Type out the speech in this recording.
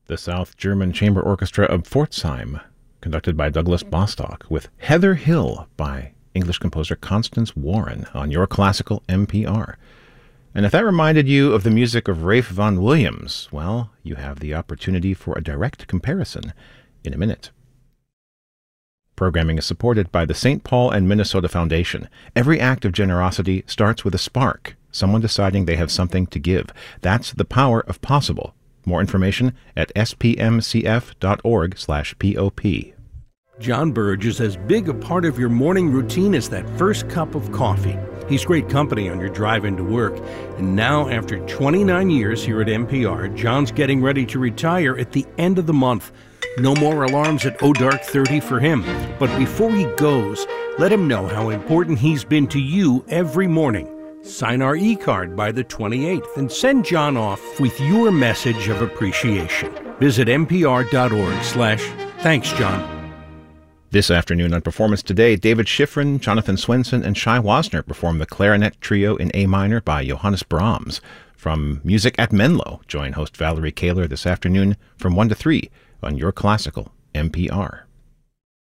The South German Chamber Orchestra of Pforzheim, conducted by Douglas Bostock, with Heather Hill by English composer Constance Warren on Your Classical NPR. And if that reminded you of the music of Ralph Vaughan Williams, well, you have the opportunity for a direct comparison in a minute. Programming is supported by the St. Paul and Minnesota Foundation. Every act of generosity starts with a spark, someone deciding they have something to give. That's the power of possible. More information at spmcf.org/POP. John Burge is as big a part of your morning routine as that first cup of coffee. He's great company on your drive into work. And now, after 29 years here at NPR, John's getting ready to retire at the end of the month. No more alarms at dark 30 for him. But before he goes, let him know how important he's been to you every morning. Sign our e-card by the 28th and send John off with your message of appreciation. Visit npr.org/thanks, John. This afternoon on Performance Today, David Schifrin, Jonathan Swenson, and Shai Wasner perform the Clarinet Trio in A minor by Johannes Brahms. From Music at Menlo, join host Valerie Kaler this afternoon from 1 to 3 on Your Classical NPR.